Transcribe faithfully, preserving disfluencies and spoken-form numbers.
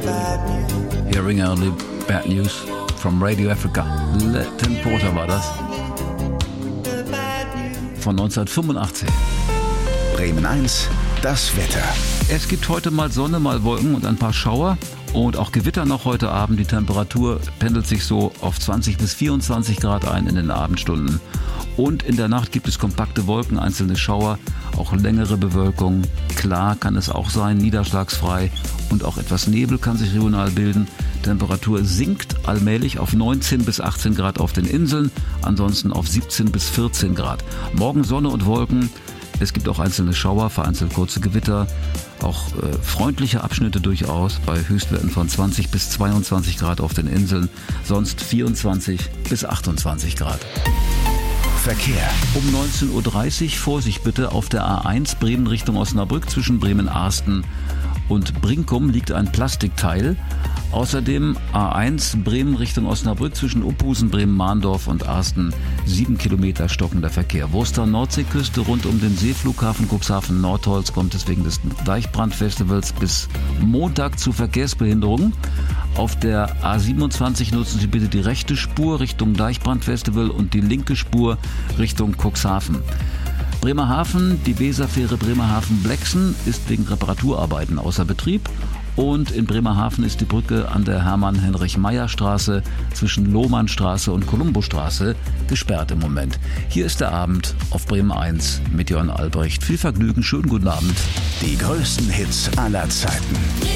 Hearing Only Bad News from Radio Africa. Tim Porter war das. Von neunzehnhundertfünfundachtzig. Bremen eins, das Wetter. Es gibt heute mal Sonne, mal Wolken und ein paar Schauer. Und auch Gewitter noch heute Abend. Die Temperatur pendelt sich so auf zwanzig bis vierundzwanzig Grad ein in den Abendstunden. Und in der Nacht gibt es kompakte Wolken, einzelne Schauer, auch längere Bewölkung. Klar kann es auch sein, niederschlagsfrei und auch etwas Nebel kann sich regional bilden. Temperatur sinkt allmählich auf neunzehn bis achtzehn Grad auf den Inseln, ansonsten auf siebzehn bis vierzehn Grad. Morgen Sonne und Wolken. Es gibt auch einzelne Schauer, vereinzelt kurze Gewitter, auch äh, freundliche Abschnitte durchaus bei Höchstwerten von zwanzig bis zweiundzwanzig Grad auf den Inseln, sonst vierundzwanzig bis achtundzwanzig Grad. Verkehr. Um neunzehn Uhr dreißig Vorsicht bitte auf der A eins Bremen Richtung Osnabrück zwischen Bremen-Arsten und Brinkum liegt ein Plastikteil. Außerdem A eins Bremen Richtung Osnabrück zwischen Uphusen, Bremen-Mahndorf und Arsten sieben Kilometer stockender Verkehr. Wurster Nordseeküste rund um den Seeflughafen Cuxhaven Nordholz kommt es wegen des Deichbrandfestivals bis Montag zu Verkehrsbehinderungen. Auf der A siebenundzwanzig nutzen Sie bitte die rechte Spur Richtung Deichbrandfestival und die linke Spur Richtung Cuxhaven. Bremerhaven, die Weserfähre Bremerhaven-Blexen ist wegen Reparaturarbeiten außer Betrieb. Und in Bremerhaven ist die Brücke an der Hermann-Heinrich-Meyer-Straße zwischen Lohmannstraße und Kolumbostraße gesperrt im Moment. Hier ist der Abend auf Bremen eins mit Jörn Albrecht. Viel Vergnügen, schönen guten Abend. Die größten Hits aller Zeiten.